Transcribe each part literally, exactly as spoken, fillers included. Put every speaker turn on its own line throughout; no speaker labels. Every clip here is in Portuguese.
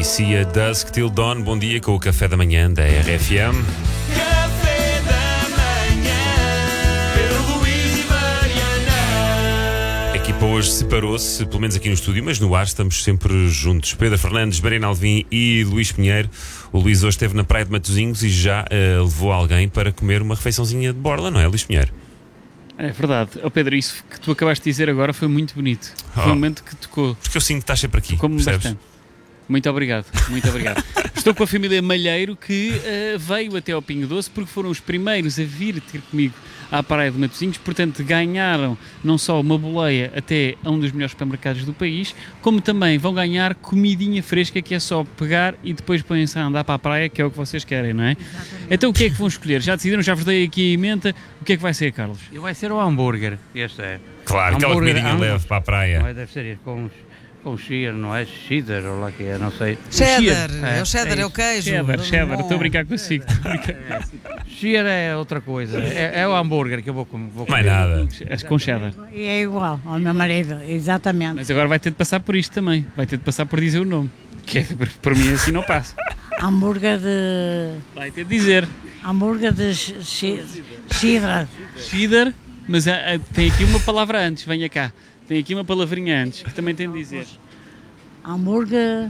Cia, Dusk Till Dawn. Bom dia com o café da manhã da R F M.
Café da manhã, Pedro, Luís e Mariana.
A equipa hoje separou-se, pelo menos aqui no estúdio, mas no ar estamos sempre juntos. Pedro Fernandes, Mariana Alvim e Luís Pinheiro. O Luís hoje esteve na Praia de Matosinhos e já uh, levou alguém para comer uma refeiçãozinha de borla, não é, Luís Pinheiro?
É verdade. Oh, Pedro, isso que tu acabaste de dizer agora foi muito bonito. Foi
Oh.
um momento que tocou.
Porque eu sinto que estás sempre aqui,
Tocou-me
percebes?
bastante. Muito obrigado, muito obrigado. Estou com a família Malheiro que uh, veio até ao Pingo Doce porque foram os primeiros a vir ter comigo à Praia de Matosinhos. Portanto, ganharam não só uma boleia até a um dos melhores supermercados do país, como também vão ganhar comidinha fresca, que é só pegar e depois põem-se a andar para a praia, que é o que vocês querem, não é? Exatamente. Então o que é que vão escolher? Já decidiram? Já vos dei aqui a emenda. O que é que vai ser, Carlos?
E vai ser o hambúrguer, este é.
Claro, aquela
Hambúrguer
comidinha
Angus.
leve para a praia.
Não é? Deve ser com, com cheddar, não é? Cheddar, ou lá que é, não sei.
Cheddar,
É,
é o cheddar,
é
é o queijo.
Cheddar, cheddar.
Bom.
Estou a brincar consigo. Estou a brincar.
Cheddar é outra coisa, é, é o hambúrguer que eu vou, com- vou comer.
Mais nada.
És com cheddar.
E é igual ao meu marido, exatamente.
Mas agora vai ter de passar por isto também. Vai ter de passar por dizer o nome. Que é, por mim assim não passa.
Hambúrguer de.
Vai ter de dizer.
Hambúrguer de chi- cheddar.
Cheddar, mas ah, ah, tem aqui uma palavra antes, venha cá. Tem aqui uma palavrinha antes, que também tem de dizer.
Hambúrguer.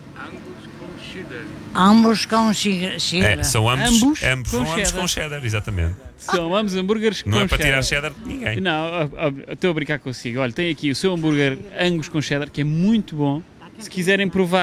Ambos com chi- cheddar.
É, são ambos,
Ambos
ambos,
com
são ambos
cheddar.
com cheddar, exatamente.
São ambos hambúrgueres
Não
com
é para tirar
cheddar.
cheddar de ninguém.
Não, ó, ó, estou a brincar consigo. Olha, tem aqui o seu hambúrguer Angus com cheddar, que é muito bom. Se quiserem provar